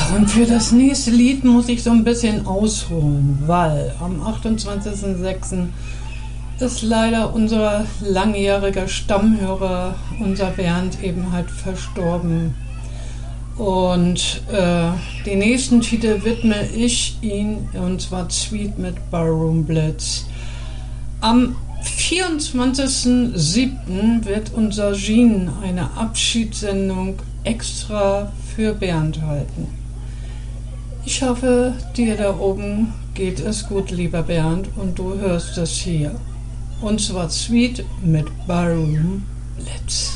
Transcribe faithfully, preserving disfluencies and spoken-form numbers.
Und für das nächste Lied muss ich so ein bisschen ausholen, weil am achtundzwanzigsten sechsten ist leider unser langjähriger Stammhörer, unser Bernd, eben halt verstorben. Und äh, den nächsten Titel widme ich ihn, und zwar Sweet mit Barroom Blitz. Am vierundzwanzigsten siebten wird unser Jean eine Abschiedssendung extra für Bernd halten. Ich hoffe, dir da oben geht es gut, lieber Bernd, und du hörst es hier. Und zwar Sweet mit Barroom Blitz.